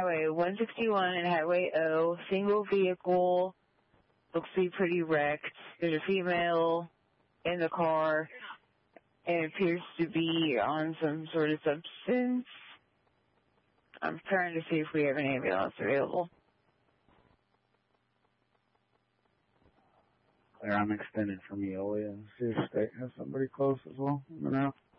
Highway 161 and Highway O, single vehicle, looks to be pretty wrecked. There's a female in the car and appears to be on some sort of substance. I'm trying to see if we have an ambulance available. There, I'm extended from Eolia. See if State has somebody close as well.